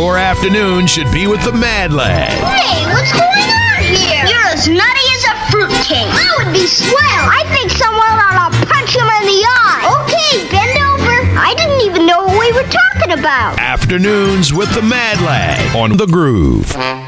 Your afternoon should be with the Mad Lad. Hey, what's going on here? You're as nutty as a fruitcake. That would be swell. I think someone ought to punch him in the eye. Okay, bend over. I didn't even know what we were talking about. Afternoons with the Mad Lad on The Groove.